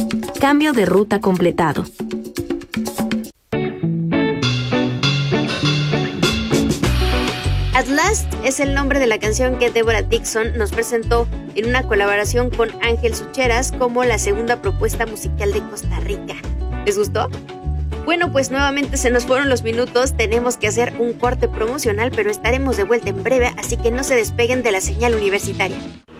Cambio de ruta completado. At Last es el nombre de la canción que Deborah Dixon nos presentó en una colaboración con Ángel Sucheras como la segunda propuesta musical de Costa Rica. ¿Les gustó? Bueno, pues nuevamente se nos fueron los minutos, tenemos que hacer un corte promocional, pero estaremos de vuelta en breve, así que no se despeguen de la señal universitaria.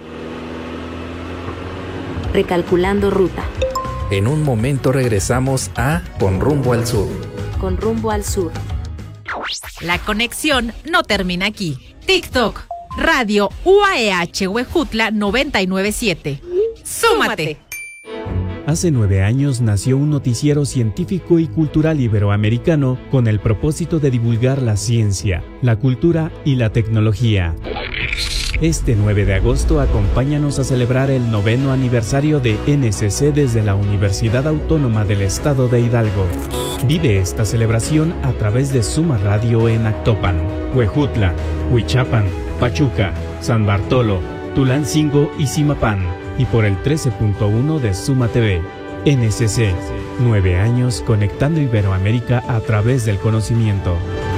Recalculando ruta. En un momento regresamos a Con Rumbo al Sur. Con rumbo al sur. La conexión no termina aquí. TikTok, Radio UAEH Huejutla 997. ¡Súmate! Hace 9 años nació un noticiero científico y cultural iberoamericano con el propósito de divulgar la ciencia, la cultura y la tecnología. Este 9 de agosto acompáñanos a celebrar el 9º aniversario de NSC desde la Universidad Autónoma del Estado de Hidalgo. Vive esta celebración a través de Suma Radio en Actopan, Huejutla, Huichapan, Pachuca, San Bartolo, Tulancingo y Zimapán, y por el 13.1 de Suma TV. NSC, 9 años conectando Iberoamérica a través del conocimiento.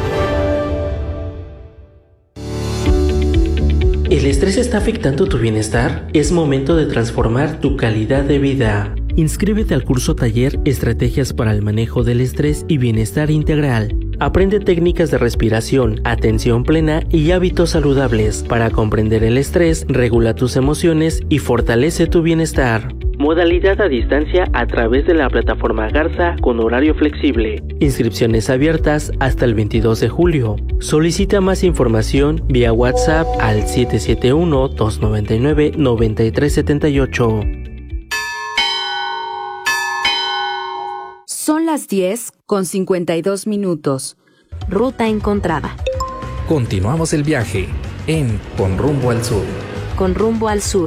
¿El estrés está afectando tu bienestar? Es momento de transformar tu calidad de vida. Inscríbete al curso taller Estrategias para el manejo del estrés y bienestar integral. Aprende técnicas de respiración, atención plena y hábitos saludables para comprender el estrés, regula tus emociones y fortalece tu bienestar. Modalidad a distancia a través de la plataforma Garza con horario flexible. Inscripciones abiertas hasta el 22 de julio. Solicita más información vía WhatsApp al 771-299-9378. Son las 10:52. Ruta encontrada. Continuamos el viaje en Con Rumbo al Sur. Con rumbo al sur.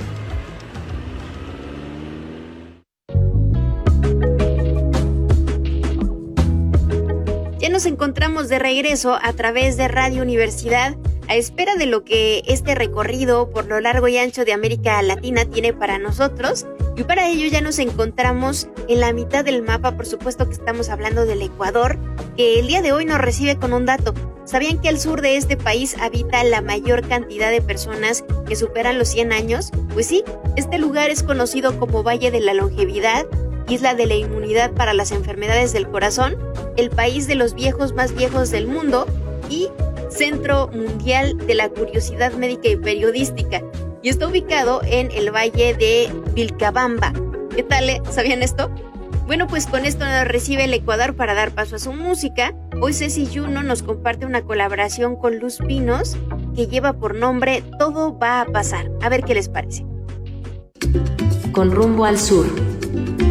Ya nos encontramos de regreso a través de Radio Universidad, a espera de lo que este recorrido por lo largo y ancho de América Latina tiene para nosotros. Y para ello ya nos encontramos en la mitad del mapa, por supuesto que estamos hablando del Ecuador, que el día de hoy nos recibe con un dato. ¿Sabían que al sur de este país habita la mayor cantidad de personas que superan los 100 años? Pues sí, este lugar es conocido como Valle de la Longevidad, isla de la inmunidad para las enfermedades del corazón, el país de los viejos más viejos del mundo y Centro Mundial de la Curiosidad Médica y Periodística. Y está ubicado en el Valle de Vilcabamba. ¿Qué tal? ¿Sabían esto? Bueno, pues con esto nos recibe el Ecuador para dar paso a su música. Hoy Ceci Juno nos comparte una colaboración con Luz Pinos que lleva por nombre Todo va a pasar. A ver qué les parece. Con rumbo al sur.